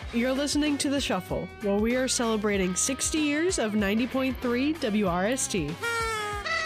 You're listening to The Shuffle, where we are celebrating 60 years of 90.3 WRST.